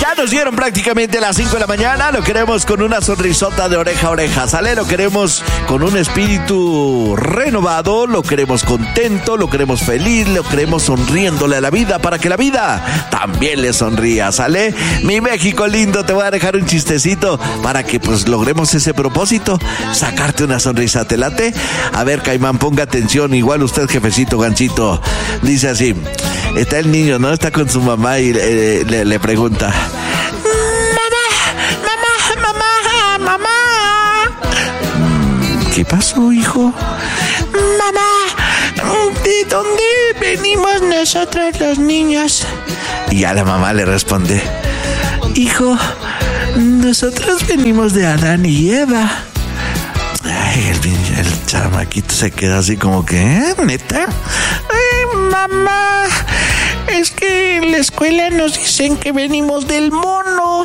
Ya nos dieron prácticamente las 5 de la mañana. Lo queremos con una sonrisota de oreja a oreja, ¿sale? Lo queremos con un espíritu renovado, lo queremos contento, lo queremos feliz, lo queremos sonriéndole a la vida para que la vida también le sonría, ¿sale? Mi México lindo, te voy a dejar un chistecito para que pues logremos ese propósito, sacarte una sonrisa, ¿te late? A ver, Caimán, ponga atención, igual usted, jefecito Ganchito. Dice así, está el niño, ¿no? Está con su mamá y le pregunta, mamá. ¿Qué pasó, hijo? Mamá, ¿de dónde venimos nosotros los niños? Y a la mamá le responde, Hijo, nosotros venimos de Adán y Eva. Ay, el chamaquito se queda así como que, ¿neta? Ay, mamá, es que en la escuela nos dicen que venimos del mono.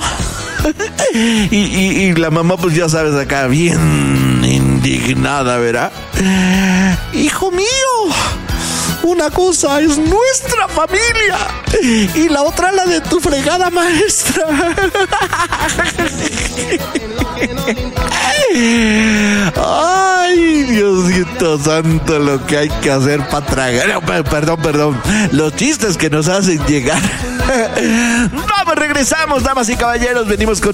Y la mamá, pues ya sabes, acá bien indignada, ¿verdad? Hijo mío, una cosa es nuestra familia y la otra la de tu fregada maestra. Ay, Diosito santo, lo que hay que hacer para tragar. No, perdón, los chistes que nos hacen llegar. Vamos, regresamos, damas y caballeros, venimos con